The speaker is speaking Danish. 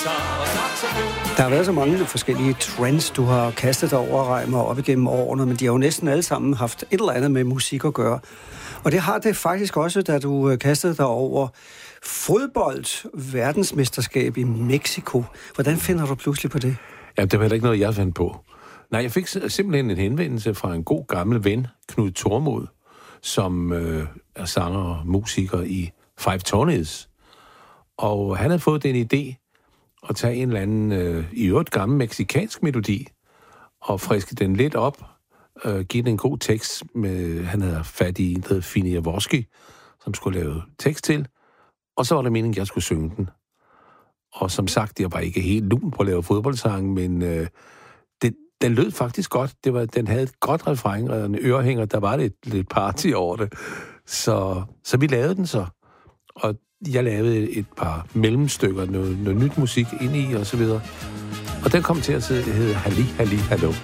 Der har været så mange forskellige trends, du har kastet dig over, Reimer, op igennem årene, men de har jo næsten alle sammen haft et eller andet med musik at gøre. Og det har det faktisk også, da du kastede dig over fodbold, verdensmesterskab i Mexico. Hvordan finder du pludselig på det? Ja, det var heller ikke noget, jeg fandt på. Nej, jeg fik simpelthen en henvendelse fra en god gammel ven, Knud Tormod, som er sanger og musiker i Five Tonies. Og han havde fået den idé at tage en eller anden, i øvrigt gammel meksikansk melodi, og friske den lidt op, give den en god tekst. Han havde fat i en, der hed Fini Jaworski, som skulle lave tekst til, og så var det meningen, at jeg skulle synge den. Og som sagt, jeg var ikke helt lun på at lave fodboldsange, men den lød faktisk godt. Den havde et godt refræn og en ørehænger, der var lidt party over det. Så vi lavede den så. Og jeg lavede et par mellemstykker, noget nyt musik ind i og så videre. Og den kom til at hedde Halli, Halli, Hallo.